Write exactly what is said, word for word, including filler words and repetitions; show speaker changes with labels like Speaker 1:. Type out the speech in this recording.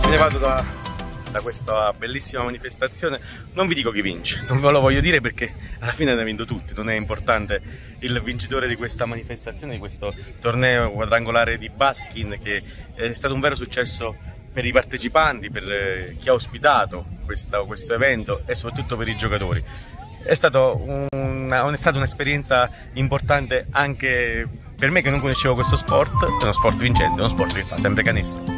Speaker 1: Me ne vado da, da questa bellissima manifestazione. Non vi dico chi vince, non ve lo voglio dire perché alla fine ne hanno vinto tutti. Non è importante il vincitore di questa manifestazione, di questo torneo quadrangolare di Baskin, che è stato un vero successo per i partecipanti, per chi ha ospitato questo, questo evento e soprattutto per i giocatori. È stato una, è stata un'esperienza importante anche per me che non conoscevo questo sport. È uno sport vincente, è uno sport che fa sempre canestro.